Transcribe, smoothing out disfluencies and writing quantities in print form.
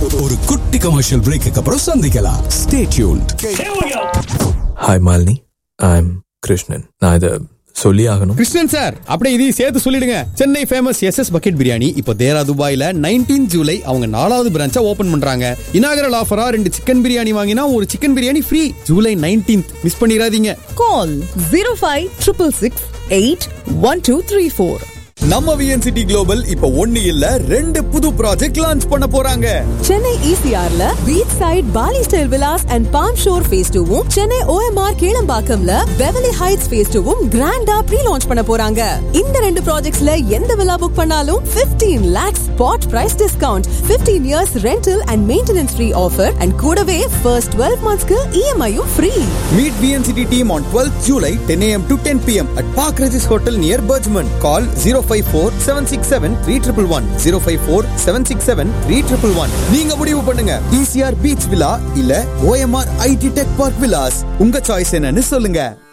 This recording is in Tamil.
ஒரு குட்டி கமர்ஷியல் பிரேக்கு அப்புறம் சந்திக்கலாம். Stay tuned. Hi Malini, I am Krishnan. நான் இதை சொல்லி ஆகணும். கிருஷ்ணன் சார், அப்படியே இதையும் சேர்த்து சொல்லிடுங்க. Chennai famous SS bucket biryani இப்போ தேரா துபாயில 19 ஜூலை அவங்க 4வது பிரான்ச்சை ஓபன் பண்றாங்க. இனாகரல் ஆஃபரா 2 சிக்கன் பிரியாணி வாங்கினா ஒரு chicken biryani free. July 19th miss பண்ணிடாதீங்க. Call 0566681234. நம்ம விஎன்சிடி குளோபல் இப்ப 1 இல்ல 2 புது ப்ராஜெக்ட் லான்ச் பண்ண போறாங்க. Chennai ECRல beach side poly style Vilas and bomb sure face 2வும், Chennai OMR கேளம்பாக்கம்ல பெவலி heights face 2வும் கிராண்டா ப்ரீ லான்ச் பண்ண போறாங்க. இந்த 2 ப்ராஜெக்ட்ஸ்ல எந்த விலா புக் பண்ணாலும் 15 lakhs spot price discount, 15 years rental and maintenance free offer and கூடவே first 12 monthsக்கு EMI-யும் free. Meet VNCT team on 12th July 10 AM to 10 PM at Park Regis Hotel near Bergman. Call 054-767-3111 054-767-3111. நீங்க முடிவு பண்ணுங்க. ECR Beach Villa இல்ல OMR IT Tech Park Villas. உங்க சாய்ஸ் என்னன்னு சொல்லுங்க.